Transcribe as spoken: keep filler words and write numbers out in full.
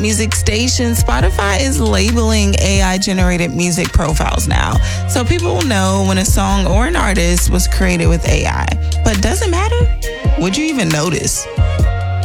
music stations, Spotify is labeling A I-generated music profiles now. So people will know when a song or an artist was created with A I. But does it matter? Would you even notice?